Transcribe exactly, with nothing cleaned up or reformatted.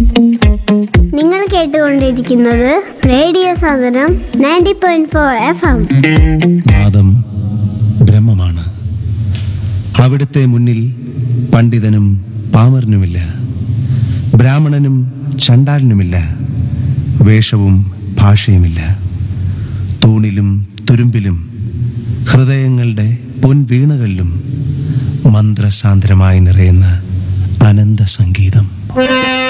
നിങ്ങൾ കേട്ടുകൊണ്ടിരിക്കുന്നത് റേഡിയോ സാധനം ninety point four F M. നാദം ബ്രഹ്മമാണ്. അവിടുത്തെ മുന്നിൽ പണ്ഡിതനും പാമരനുമില്ല, ബ്രാഹ്മണനും ചണ്ടാലനുമില്ല, വേഷവും ഭാഷയുമില്ല. തൂണിലും തുരുമ്പിലും ഹൃദയങ്ങളുടെ പൊൻവീണകളിലും മന്ത്രസാന്ദ്രമായി നിറയുന്ന അനന്ത സംഗീതം.